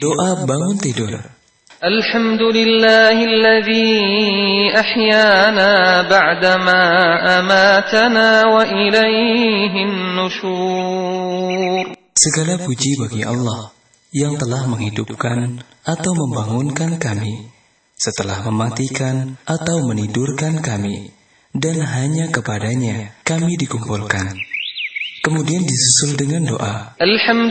Doa bangun tidur. Alhamdulillahilladzi ahyana ba'dama amatana wa ilaihin nusyur. Segala puji bagi Allah yang telah menghidupkan atau membangunkan kami setelah mematikan atau menidurkan kami, dan hanya kepadanya kami dikumpulkan. Kemudian disusul dengan doa.